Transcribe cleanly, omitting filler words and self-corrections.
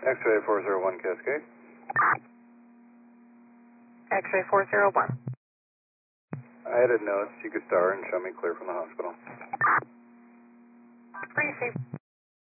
X-ray 401 Cascade. X-ray 401. I added notes. You could star and show me clear from the hospital. Received.